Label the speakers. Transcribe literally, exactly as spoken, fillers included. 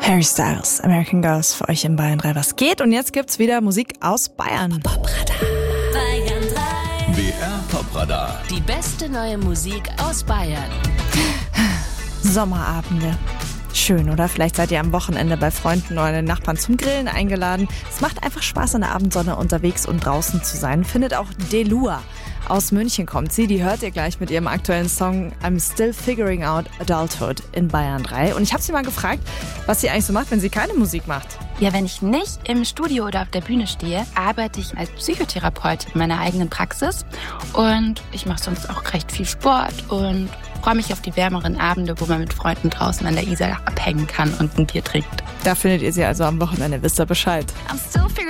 Speaker 1: Harry Styles, American Girls für euch in Bayern drei. Was geht? Und jetzt gibt's wieder Musik aus Bayern.
Speaker 2: Popradar. Bayern drei.
Speaker 3: B R Popradar.
Speaker 2: Die beste neue Musik aus Bayern.
Speaker 1: Sommerabende. Schön, oder? Vielleicht seid ihr am Wochenende bei Freunden oder den Nachbarn zum Grillen eingeladen. Es macht einfach Spaß, in der Abendsonne unterwegs und draußen zu sein. Findet auch Delua. Aus München kommt sie, die hört ihr gleich mit ihrem aktuellen Song I'm Still Figuring Out Adulthood in Bayern drei. Und ich habe sie mal gefragt, was sie eigentlich so macht, wenn sie keine Musik macht.
Speaker 4: Ja, wenn ich nicht im Studio oder auf der Bühne stehe, arbeite ich als Psychotherapeutin in meiner eigenen Praxis. Und ich mache sonst auch recht viel Sport und freue mich auf die wärmeren Abende, wo man mit Freunden draußen an der Isar abhängen kann und ein Bier trinkt.
Speaker 1: Da findet ihr sie also am Wochenende, wisst ihr Bescheid.
Speaker 2: I'm still